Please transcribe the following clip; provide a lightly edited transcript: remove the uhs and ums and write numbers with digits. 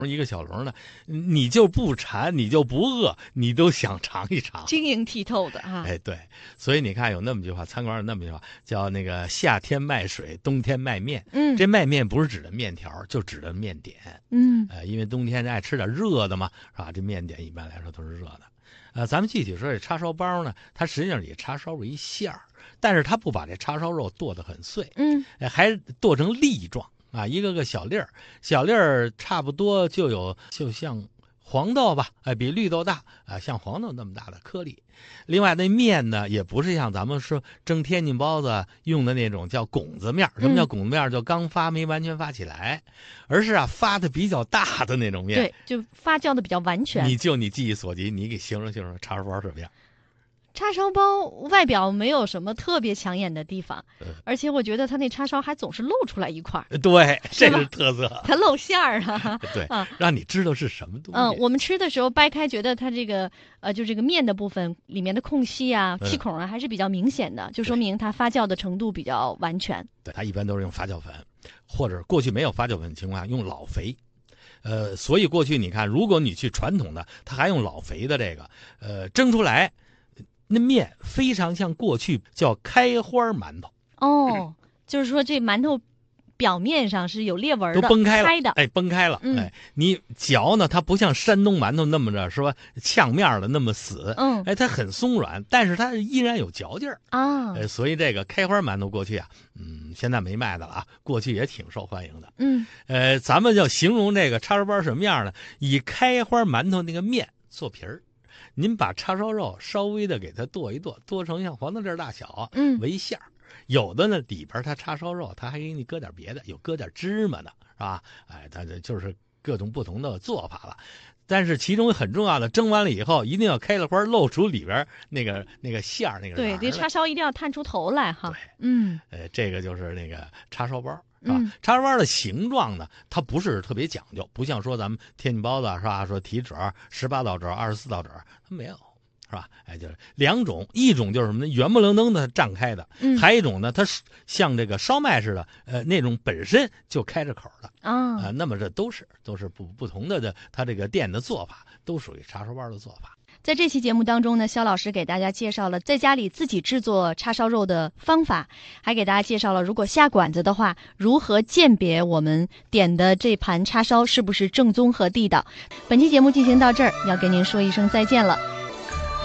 一个小笼的，你就不馋，你就不饿，你都想尝一尝， 晶莹剔透的啊。 哎，对，所以你看有那么句话，餐馆有那么句话，叫那个夏天卖水，冬天卖面。这卖面不是指的面条，就指的面点。因为冬天爱吃点热的嘛，是吧？这面点一般来说都是热的。咱们具体说这叉烧包呢，它实际上以叉烧为馅儿，但是它不把这叉烧肉剁得很碎，还剁成粒状。一个个小粒儿，小粒儿差不多就像黄豆吧，比绿豆大像黄豆那么大的颗粒。另外那面呢，也不是像咱们说蒸天津包子用的那种叫拱子面。什么叫拱子面？就刚发没完全发起来，而是发的比较大的那种面。 对，就发酵的比较完全。 你记忆所及，你给形容叉烧包什么样？ 叉烧包外表没有什么特别抢眼的地方，而且我觉得它那叉烧还总是露出来一块。 对，这是特色。 它露馅儿啊。 对，让你知道是什么东西。 我们吃的时候掰开，觉得它这个就这个面的部分里面的空隙啊、气孔啊还是比较明显的，就说明它发酵的程度比较完全。 对，它一般都是用发酵粉，或者过去没有发酵粉的情况下用老肥。所以过去你看，如果你去传统的，它还用老肥的这个，蒸出来。那面非常像过去叫开花馒头。 就是说这馒头表面上是有裂纹的， 都崩开了， 开的， 崩开了。你嚼呢，它不像山东馒头那么着说呛面的那么死，它很松软，但是它依然有嚼劲儿啊。所以这个开花馒头过去现在没卖的了啊，过去也挺受欢迎的。咱们要形容这个叉烧包什么样呢？以开花馒头那个面做皮儿。您把叉烧肉稍微的给它剁一剁，剁成像黄豆粒大小，为馅儿。有的呢里边它叉烧肉，它还给你搁点别的，有搁点芝麻的，是吧？它就是各种不同的做法了。但是其中很重要的，蒸完了以后一定要开了花，露出里边那个馅儿那个。 对，这叉烧一定要探出头来哈。 对，这个就是那个叉烧包。叉烧包的形状呢，它不是特别讲究，不像说咱们天津包子是吧？说提褶18道褶、24道褶，它没有，是吧？就是两种，一种就是什么呢？圆不楞登的胀开的，还有一种呢，它是像这个烧麦似的，那种本身就开着口的那么这都是不同的它这个店的做法，都属于叉烧包的做法。 在这期节目当中呢，肖老师给大家介绍了在家里自己制作叉烧肉的方法，还给大家介绍了如果下馆子的话，如何鉴别我们点的这盘叉烧是不是正宗和地道。本期节目进行到这儿，要跟您说一声再见了。